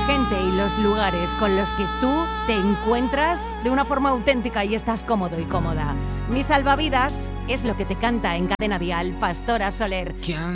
gente y los lugares con los que tú te encuentras de una forma auténtica y estás cómodo y cómoda. Mi salvavidas es lo que te canta en Cadena Dial Pastora Soler.